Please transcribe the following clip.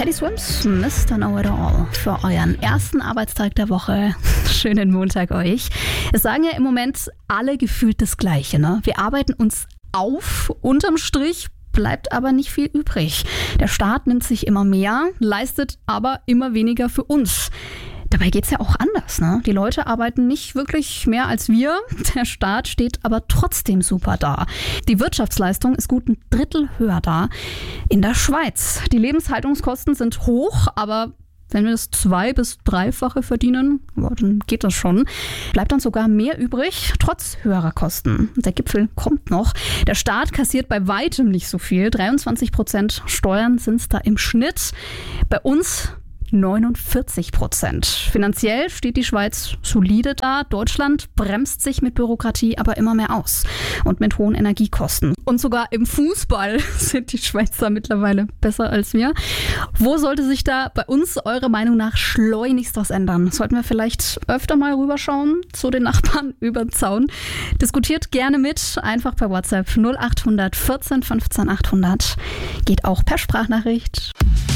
Teddy Swims, Mr. Know It All, für euren ersten Arbeitstag der Woche. Schönen Montag euch. Es sagen ja im Moment alle gefühlt das Gleiche, ne? Wir arbeiten uns auf, unterm Strich bleibt aber nicht viel übrig. Der Staat nimmt sich immer mehr, leistet aber immer weniger für uns. Dabei geht's ja auch anders, ne? Die Leute arbeiten nicht wirklich mehr als wir. Der Staat steht aber trotzdem super da. Die Wirtschaftsleistung ist gut ein Drittel höher da in der Schweiz. Die Lebenshaltungskosten sind hoch, aber wenn wir das 2- bis 3-fache verdienen, dann geht das schon. Bleibt dann sogar mehr übrig, trotz höherer Kosten. Der Gipfel kommt noch. Der Staat kassiert bei weitem nicht so viel. 23% Steuern sind es da im Schnitt. Bei uns 49%. Finanziell steht die Schweiz solide da. Deutschland bremst sich mit Bürokratie aber immer mehr aus und mit hohen Energiekosten. Und sogar im Fußball sind die Schweizer mittlerweile besser als wir. Wo sollte sich da bei uns eurer Meinung nach schleunigst was ändern? Sollten wir vielleicht öfter mal rüberschauen zu den Nachbarn über den Zaun? Diskutiert gerne mit, einfach per WhatsApp 0800 14 15 800. Geht auch per Sprachnachricht.